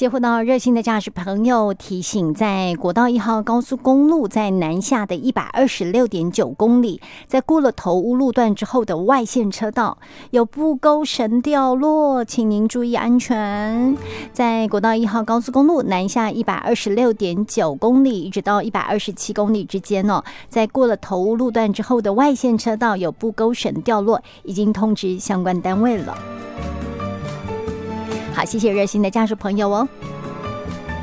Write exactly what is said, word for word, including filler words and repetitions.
接获到热心的驾驶朋友提醒，在国道一号高速公路在南下的一百二十六点九公里，在过了头屋路段之后的外线车道有布钩绳掉落，请您注意安全。在国道一号高速公路南下一百二十六点九公里一直到一百二十七公里之间哦，在过了头屋路段之后的外线车道有布钩绳掉落，已经通知相关单位了。好，谢谢热心的驾驶朋友哦。